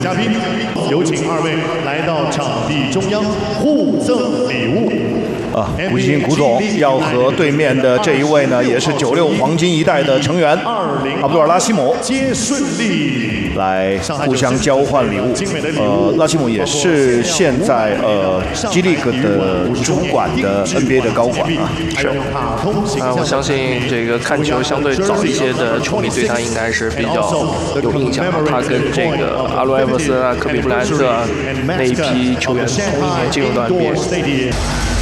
嘉宾，有请2位来到场地中央互赠礼物。 古新古总要和对面的这一位呢，也是96黄金一代的成员阿卜杜尔拉希姆皆顺利来互相交换礼物。拉希姆也是现在G League 的主管的 NBA 的高管啊。 是我相信这个看球相对早一些的球迷对他应该是比较有印象。他跟这个阿伦·艾弗森啊、科比·布莱恩特啊那一批球员同一年进入到 NBA。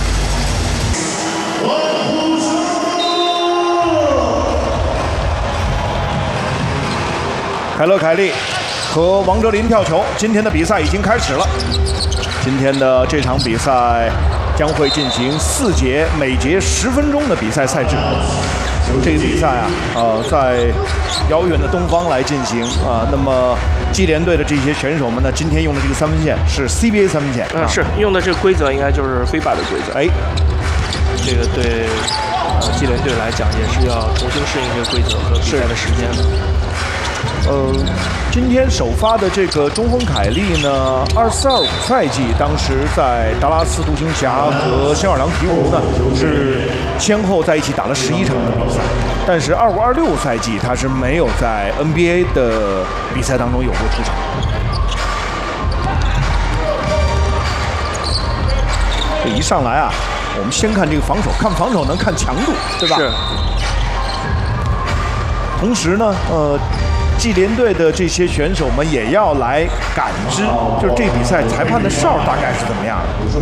凯勒·凯利和王哲林跳球，今天的比赛已经开始了。今天的这场比赛将会进行4节，每节10分钟的比赛赛制。这个比赛在遥远的东方来进行啊。那么基联队的这些选手们呢，今天用的这个三分线是 CBA 三分线， 是用的这个规则应该就是非法的规则。这个对基联队来讲也是要重新适应这个规则和比赛的时间的。 今天首发的这个中锋凯利呢，24-25赛季当时在达拉斯独行侠和仙尔郎鹈鹕呢是先后在一起打了11场的比赛，但是25-26赛季他是没有在 NBA 的比赛当中有过出场。这一上来啊，我们先看这个防守，看防守能看强度，对吧？ 是。 同时呢，季联队的这些选手们也要来感知，就是这比赛裁判的哨大概是怎么样的。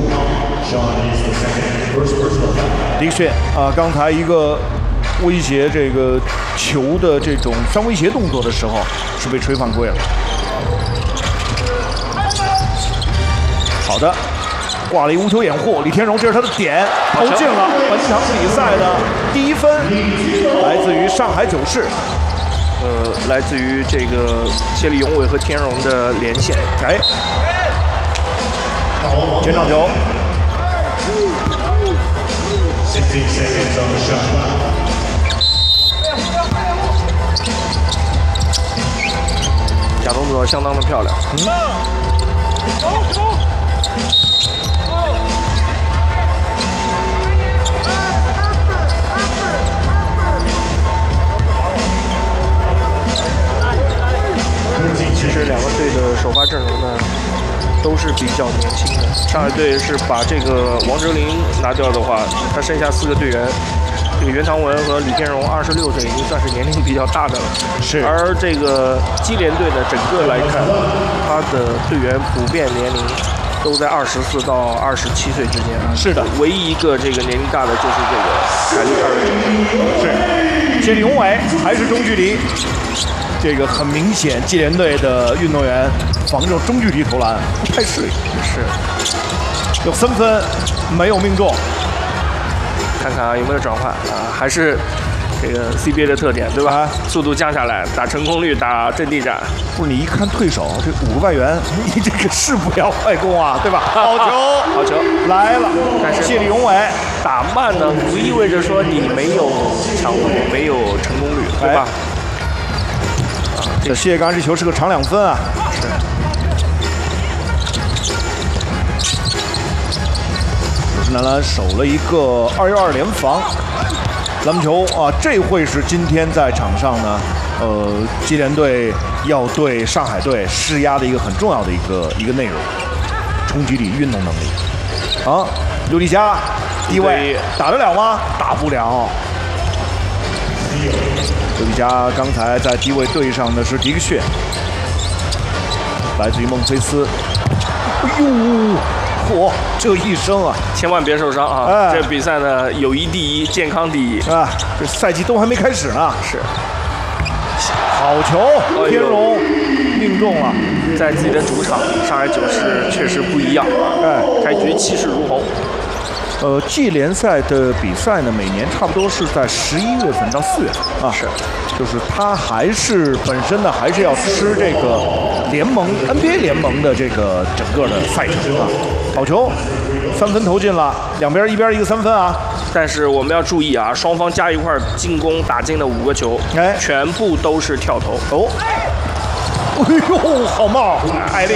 迪克逊刚才一个威胁这个球的这种双威胁动作的时候，是被吹犯规了。好的，挂了一无球掩护，李天荣，这是他的点，投进了。本场比赛的第1分来自于上海九世。 来自于这个谢立永伟和天荣的连线。 前场球。 假动作相当的漂亮。其实两个队的首发阵容呢都是比较年轻的。上海队是把这个王哲林拿掉的话，他剩下4个队员，这个袁唐文和李天荣26岁，已经算是年龄比较大的了。 是。 而这个基联队的整个来看，他的队员普遍年龄都在24到27岁之间啊。 是的， 唯一一个这个年龄大的就是这个凯利· 是。谢立永伟还是中距离。这个很明显，季联队的运动员防这种中距离投篮不太适应。 是， 有3分没有命中。 看看啊有没有转换啊，还是这个 CBA 的特点，对吧？速度降下来，打成功率，打阵地战。 不是你一看对手这5个外援，你这个是不了快攻啊，对吧？好球， 好球来了。 但是谢立永伟打慢呢，不意味着说你没有强度，没有成功率，对吧？ 这谢刚这球是个长2分啊！ 是。 千万别受伤啊！这比赛呢，友谊第一，健康第一啊！这赛季都还没开始呢。 是。 好球，天荣命中了， 在自己的主场，上海九世确实不一样。开局气势如虹。 季联赛的比赛呢，每年差不多是在11月份到4月份啊， 是， 就是他还是本身呢，还是要吃这个联盟 NBA 联盟的这个整个的赛程啊。好球，3分投进了，两边一边一个3分啊。 但是我们要注意啊，双方加一块进攻打进的5个球，全部都是跳投。 哎呦，好帽，太厉